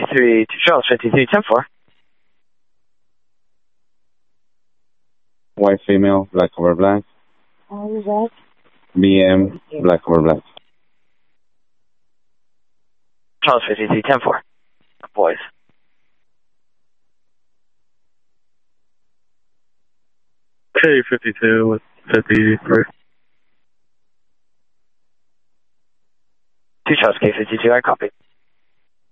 K3, 2 Charles, 5310-4. White female, black over black. What? BM, black over black. Charles, 5310-4. Boys. K52 with 53. 2 Charles, K52, I copy.